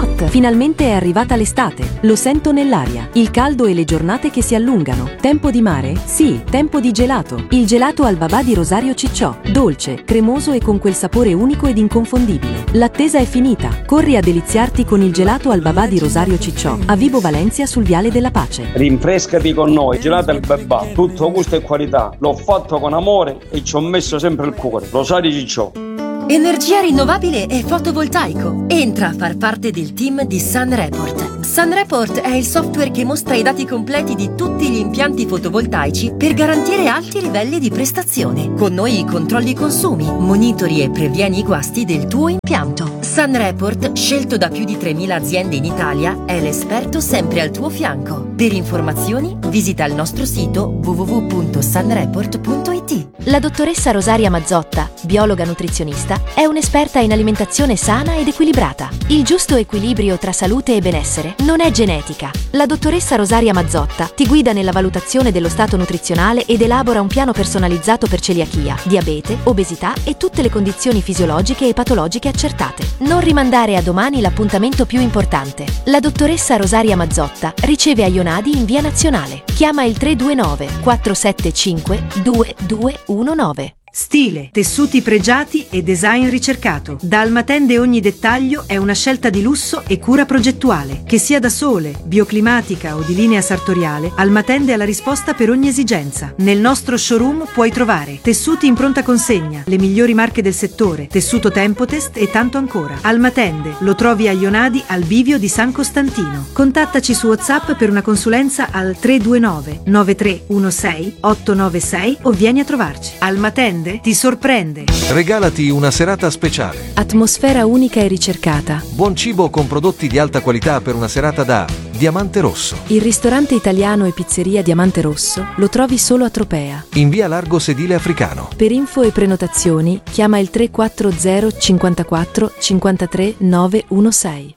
Hot! Finalmente è arrivata l'estate. Lo sento nell'aria. Il caldo e le giornate che si allungano. Tempo di mare? Sì, tempo di gelato. Il gelato al babà di Rosario Cicciò. Dolce, cremoso e con quel sapore unico ed inconfondibile. L'attesa è finita. Corri a deliziarti con il gelato al babà di Rosario Cicciò. A Vibo Valencia sul Viale della Pace. Rinfrescati con noi. Gelato al babà. Tutto gusto e qualità. L'ho fatto con amore e ci ho messo sempre il cuore. Rosario Cicciò. Energia rinnovabile e fotovoltaico. Entra a far parte del team di SunReport. SunReport è il software che mostra i dati completi di tutti gli impianti fotovoltaici per garantire alti livelli di prestazione. Con noi controlli i consumi, monitori e previeni i guasti del tuo impianto. SunReport, scelto da più di 3.000 aziende in Italia, è l'esperto sempre al tuo fianco. Per informazioni visita il nostro sito www.sunreport.it. La dottoressa Rosaria Mazzotta, biologa nutrizionista, è un'esperta in alimentazione sana ed equilibrata. Il giusto equilibrio tra salute e benessere non è genetica. La dottoressa Rosaria Mazzotta ti guida nella valutazione dello stato nutrizionale ed elabora un piano personalizzato per celiachia, diabete, obesità e tutte le condizioni fisiologiche e patologiche accertate. Non rimandare a domani l'appuntamento più importante. La dottoressa Rosaria Mazzotta riceve a Ionadi in via Nazionale. Chiama il 329 475 2219. Stile, tessuti pregiati e design ricercato. Da Almatende ogni dettaglio è una scelta di lusso e cura progettuale. Che sia da sole, bioclimatica o di linea sartoriale, Almatende ha la risposta per ogni esigenza. Nel nostro showroom puoi trovare tessuti in pronta consegna, le migliori marche del settore, tessuto Tempotest e tanto ancora. Almatende lo trovi a Ionadi al bivio di San Costantino. Contattaci su WhatsApp per una consulenza al 329 9316 896 o vieni a trovarci. Almatende ti sorprende. Regalati una serata speciale. Atmosfera unica e ricercata. Buon cibo con prodotti di alta qualità per una serata da Diamante Rosso. Il ristorante italiano e pizzeria Diamante Rosso lo trovi solo a Tropea. In via Largo Sedile Africano. Per info e prenotazioni chiama il 340 54 53 916.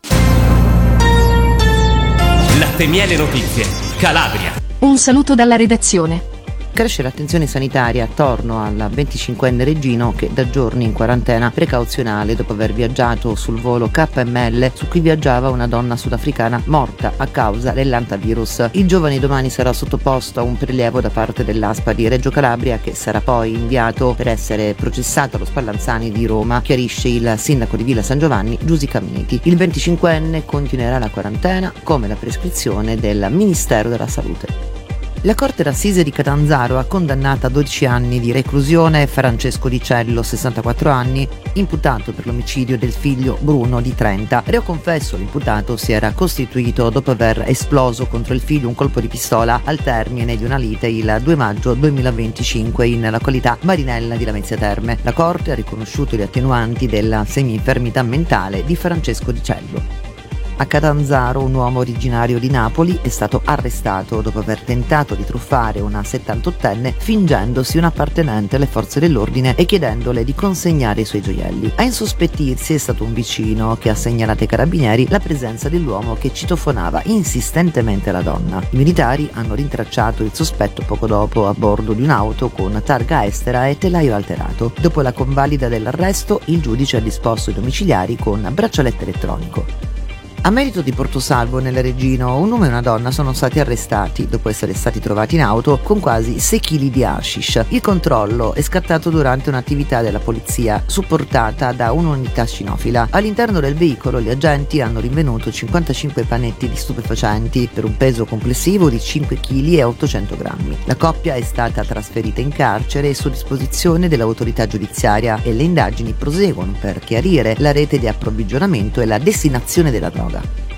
Latte Miele Notizie, Calabria. Un saluto dalla redazione. Cresce l'attenzione sanitaria attorno al 25enne Reggino che da giorni in quarantena precauzionale dopo aver viaggiato sul volo KML su cui viaggiava una donna sudafricana morta a causa dell'antavirus. Il giovane domani sarà sottoposto a un prelievo da parte dell'ASPA di Reggio Calabria che sarà poi inviato per essere processato allo Spallanzani di Roma, chiarisce il sindaco di Villa San Giovanni Giusi Caminiti. Il 25enne continuerà la quarantena come la prescrizione del Ministero della Salute. La Corte d'Assise di Catanzaro ha condannato a 12 anni di reclusione Francesco Di Cello, 64 anni, imputato per l'omicidio del figlio Bruno di 30. Reo confesso, l'imputato si era costituito dopo aver esploso contro il figlio un colpo di pistola al termine di una lite il 2 maggio 2025 in località Marinella di Lamezia Terme. La Corte ha riconosciuto le attenuanti della semi-infermità mentale di Francesco Di Cello. A Catanzaro un uomo originario di Napoli è stato arrestato dopo aver tentato di truffare una 78enne fingendosi un appartenente alle forze dell'ordine e chiedendole di consegnare i suoi gioielli. A insospettirsi è stato un vicino che ha segnalato ai carabinieri la presenza dell'uomo che citofonava insistentemente la donna. I militari hanno rintracciato il sospetto poco dopo a bordo di un'auto con targa estera e telaio alterato. Dopo la convalida dell'arresto, il giudice ha disposto i domiciliari con braccialetto elettronico. A merito di Portosalvo nel Reggino, un uomo e una donna sono stati arrestati dopo essere stati trovati in auto con quasi 6 kg di hashish. Il controllo è scattato durante un'attività della polizia supportata da un'unità cinofila. All'interno del veicolo gli agenti hanno rinvenuto 55 panetti di stupefacenti per un peso complessivo di 5 kg e 800 grammi. La coppia è stata trasferita in carcere su disposizione dell'autorità giudiziaria e le indagini proseguono per chiarire la rete di approvvigionamento e la destinazione della droga.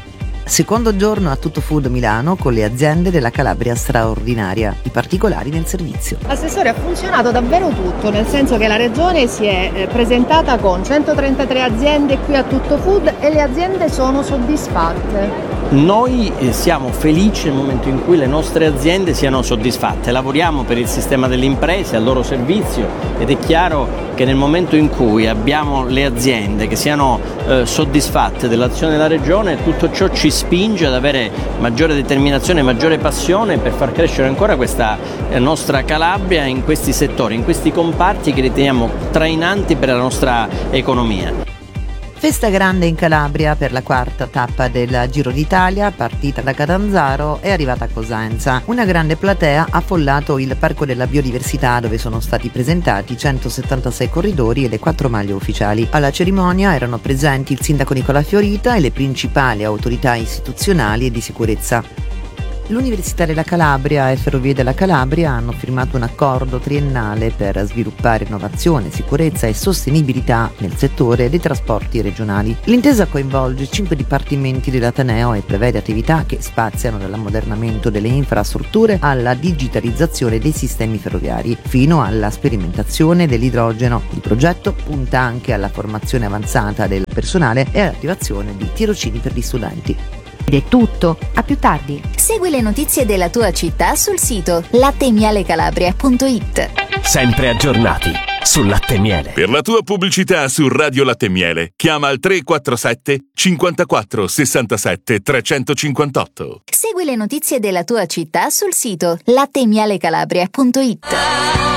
Secondo giorno a Tutto Food Milano con le aziende della Calabria straordinaria, i particolari nel servizio. Assessore, ha funzionato davvero tutto, nel senso che la regione si è presentata con 133 aziende qui a Tutto Food e le aziende sono soddisfatte. Noi siamo felici nel momento in cui le nostre aziende siano soddisfatte, lavoriamo per il sistema delle imprese, al loro servizio ed è chiaro che nel momento in cui abbiamo le aziende che siano soddisfatte dell'azione della regione, tutto ciò ci spinge ad avere maggiore determinazione, maggiore passione per far crescere ancora questa nostra Calabria in questi settori, in questi comparti che riteniamo trainanti per la nostra economia. Festa grande in Calabria per la quarta tappa del Giro d'Italia, partita da Catanzaro e arrivata a Cosenza. Una grande platea ha affollato il Parco della Biodiversità, dove sono stati presentati 176 corridori e le 4 maglie ufficiali. Alla cerimonia erano presenti il sindaco Nicola Fiorita e le principali autorità istituzionali e di sicurezza. L'Università della Calabria e Ferrovie della Calabria hanno firmato un accordo triennale per sviluppare innovazione, sicurezza e sostenibilità nel settore dei trasporti regionali. L'intesa coinvolge 5 dipartimenti dell'Ateneo e prevede attività che spaziano dall'ammodernamento delle infrastrutture alla digitalizzazione dei sistemi ferroviari, fino alla sperimentazione dell'idrogeno. Il progetto punta anche alla formazione avanzata del personale e all'attivazione di tirocini per gli studenti. Ed è tutto, a più tardi. Segui le notizie della tua città sul sito lattemialecalabria.it. Sempre aggiornati sul Latte Miele. Per la tua pubblicità su Radio Latte Miele, chiama al 347 54 67 358. Segui le notizie della tua città sul sito lattemialecalabria.it.